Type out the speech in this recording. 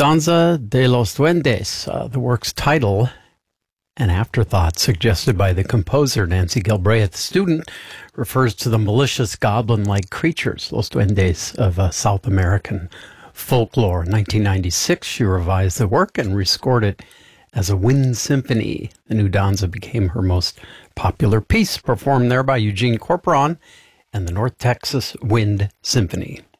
Danza de los Duendes, the work's title, an afterthought suggested by the composer Nancy Galbraith, student, refers to the malicious goblin-like creatures, Los Duendes, of South American folklore. In 1996, she revised the work and rescored it as a wind symphony. The new Danza became her most popular piece, performed there by Eugene Corporon and the North Texas Wind Symphony.